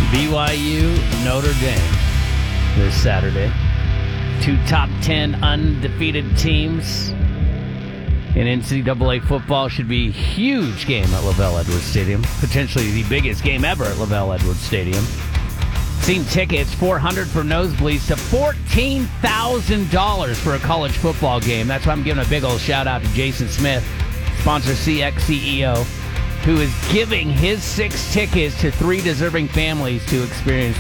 BYU, Notre Dame this Saturday. Two top 10 undefeated teams in NCAA football. Should be a huge game at LaVell Edwards Stadium. Potentially the biggest game ever at LaVell Edwards Stadium. Seen tickets, $400 for nosebleeds to $14,000 for a college football game. That's why I'm giving a big old shout out to Jason Smith, sponsor CX CEO, who is giving his 6 tickets to 3 deserving families to experience